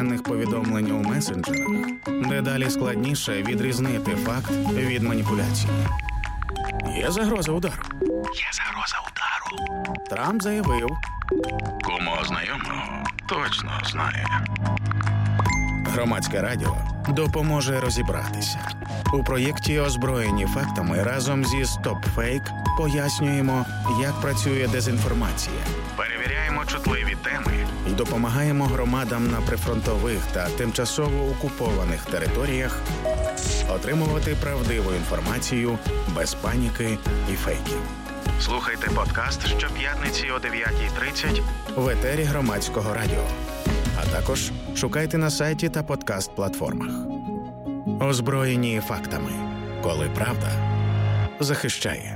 щоденних повідомлень у месенджерах дедалі складніше відрізнити факт від маніпуляції. Є загроза удару. Трамп заявив. Кому знайомого точно знає. Громадське радіо допоможе розібратися. У проєкті «Озброєні фактами» разом зі StopFake пояснюємо, як працює дезінформація. Перевіряємо чутливі теми і допомагаємо громадам на прифронтових та тимчасово окупованих територіях отримувати правдиву інформацію без паніки і фейків. Слухайте подкаст щоп'ятниці о 9:30 в етері Громадського радіо. А також шукайте на сайті та подкаст-платформах. Озброєні фактами. Коли правда захищає.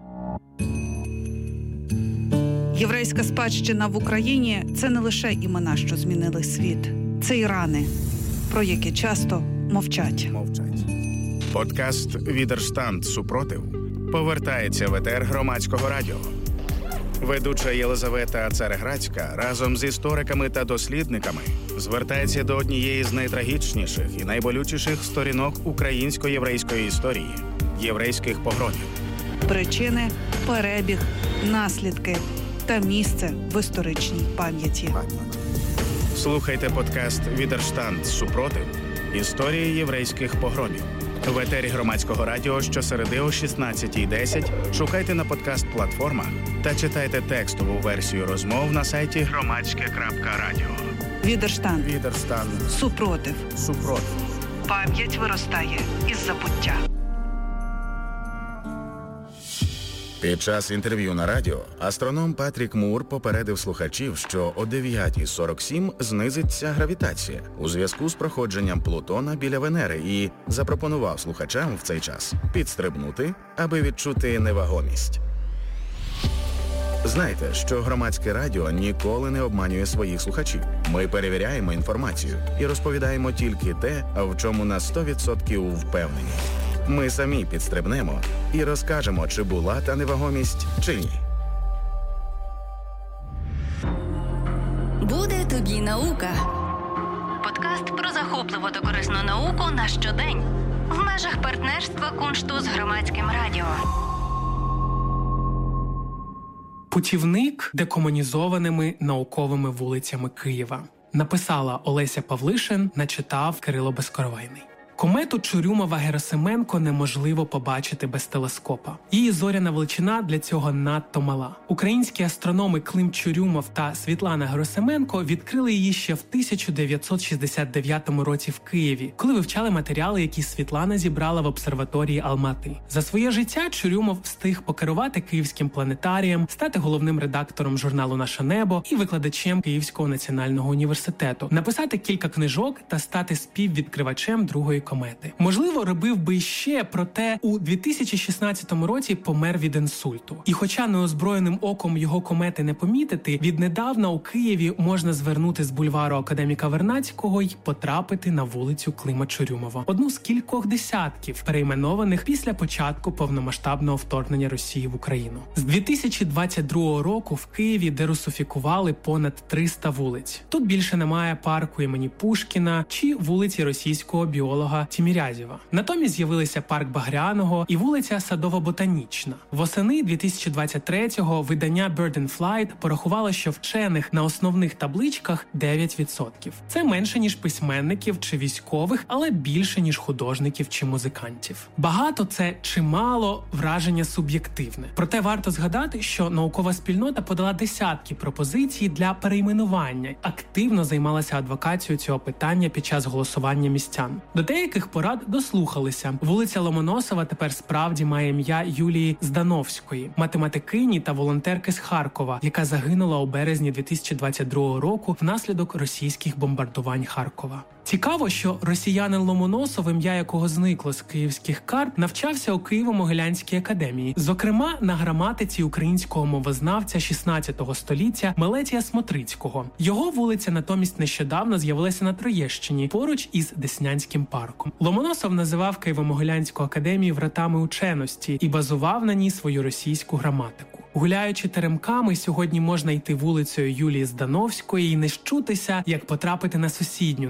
Єврейська спадщина в Україні – це не лише імена, що змінили світ. Це і рани, про які часто мовчать. Подкаст «Відерштанд. Супротив» повертається в етер Громадського радіо. Ведуча Єлизавета Цареградська разом з істориками та дослідниками звертається до однієї з найтрагічніших і найболючіших сторінок українсько-єврейської історії – єврейських погромів. Причини, перебіг, наслідки та місце в історичній пам'яті. Слухайте подкаст «Відерштанд. Супротив. Історії єврейських погромів». В етері Громадського радіо щосереди о 16:10 шукайте на подкаст-платформах та читайте текстову версію розмов на сайті громадське.радіо. Відерштанд. Супротив. Пам'ять виростає із забуття. Під час інтерв'ю на радіо астроном Патрік Мур попередив слухачів, що о 9:47 знизиться гравітація у зв'язку з проходженням Плутона біля Венери і запропонував слухачам в цей час підстрибнути, аби відчути невагомість. Знайте, що Громадське радіо ніколи не обманює своїх слухачів. Ми перевіряємо інформацію і розповідаємо тільки те, в чому на 100% впевнені. Ми самі підстрибнемо і розкажемо, чи була та невагомість, чи ні. Буде тобі наука. Подкаст про захопливу та корисну науку на щодень. В межах партнерства Куншту з Громадським радіо. Путівник декомунізованими науковими вулицями Києва. Написала Олеся Павлишин, начитав Кирило Безкоровайний. Комету Чурюмова-Герасименко неможливо побачити без телескопа. Її зоряна величина для цього надто мала. Українські астрономи Клим Чурюмов та Світлана Герасименко відкрили її ще в 1969 році в Києві, коли вивчали матеріали, які Світлана зібрала в обсерваторії Алмати. За своє життя Чурюмов встиг покерувати Київським планетарієм, стати головним редактором журналу «Наше небо» і викладачем Київського національного університету, написати кілька книжок та стати співвідкривачем другої комети. Можливо, робив би ще, проте у 2016 році помер від інсульту. І хоча неозброєним оком його комети не помітити, віднедавна у Києві можна звернути з бульвару академіка Вернадського й потрапити на вулицю Клима Чурюмова. Одну з кількох десятків, перейменованих після початку повномасштабного вторгнення Росії в Україну. З 2022 року в Києві дерусифікували понад 300 вулиць. Тут більше немає парку імені Пушкіна чи вулиці російського біолога Тімірязєва. Натомість з'явилися парк Багряного і вулиця Садово-Ботанічна. Восени 2023-го видання Bird and Flight порахувало, що вчених на основних табличках 9%. Це менше, ніж письменників чи військових, але більше, ніж художників чи музикантів. Багато це чи мало враження суб'єктивне. Проте варто згадати, що наукова спільнота подала десятки пропозицій для перейменування, активно займалася адвокацією цього питання під час голосування містян. До деяких порад дослухалися. Вулиця Ломоносова тепер справді має ім'я Юлії Здановської, математикині та волонтерки з Харкова, яка загинула у березні 2022 року внаслідок російських бомбардувань Харкова. Цікаво, що росіянин Ломоносов, ім'я якого зникло з київських карт, навчався у Києво-Могилянській академії. Зокрема, на граматиці українського мовознавця 16 століття Мелетія Смотрицького. Його вулиця натомість нещодавно з'явилася на Троєщині, поруч із Деснянським парком. Ломоносов називав Києво-Могилянську академію вратами ученості і базував на ній свою російську граматику. Гуляючи теремками, сьогодні можна йти вулицею Юлії Здановської і не щутися, як потрапити на сусідню,